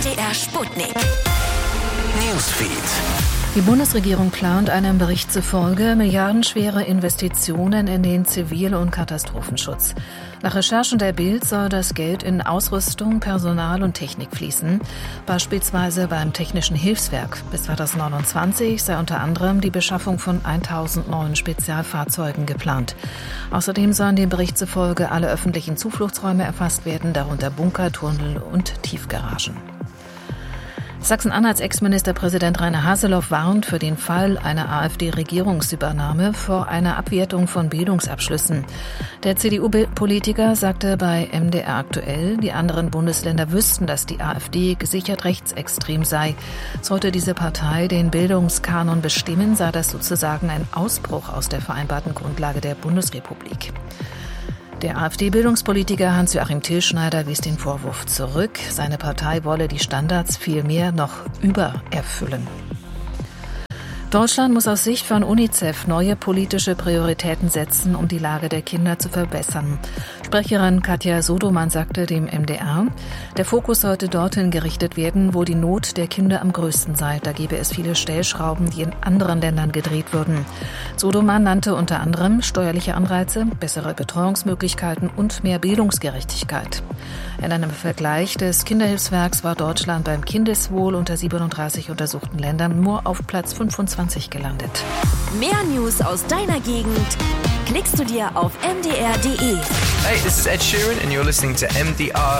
MDR Sputnik. Newsfeed. Die Bundesregierung plant einem Bericht zufolge milliardenschwere Investitionen in den Zivil- und Katastrophenschutz. Nach Recherchen der Bild soll das Geld in Ausrüstung, Personal und Technik fließen, beispielsweise beim Technischen Hilfswerk. Bis 2029 sei unter anderem die Beschaffung von 1000 neuen Spezialfahrzeugen geplant. Außerdem sollen dem Bericht zufolge alle öffentlichen Zufluchtsräume erfasst werden, darunter Bunker, Tunnel und Tiefgaragen. Sachsen-Anhalts Ex-Ministerpräsident Rainer Haseloff warnt für den Fall einer AfD-Regierungsübernahme vor einer Abwertung von Bildungsabschlüssen. Der CDU-Politiker sagte bei MDR aktuell, die anderen Bundesländer wüssten, dass die AfD gesichert rechtsextrem sei. Sollte diese Partei den Bildungskanon bestimmen, sei das sozusagen ein Ausbruch aus der vereinbarten Grundlage der Bundesrepublik. Der AfD-Bildungspolitiker Hans-Joachim Tilschneider wies den Vorwurf zurück. Seine Partei wolle die Standards vielmehr noch übererfüllen. Deutschland muss aus Sicht von UNICEF neue politische Prioritäten setzen, um die Lage der Kinder zu verbessern. Sprecherin Katja Sodoman sagte dem MDR, der Fokus sollte dorthin gerichtet werden, wo die Not der Kinder am größten sei. Da gäbe es viele Stellschrauben, die in anderen Ländern gedreht würden. Sodoman nannte unter anderem steuerliche Anreize, bessere Betreuungsmöglichkeiten und mehr Bildungsgerechtigkeit. In einem Vergleich des Kinderhilfswerks war Deutschland beim Kindeswohl unter 37 untersuchten Ländern nur auf Platz 25 gelandet. Mehr News aus deiner Gegend klickst du dir auf mdr.de. Hey, this is Ed Sheeran and you're listening to MDR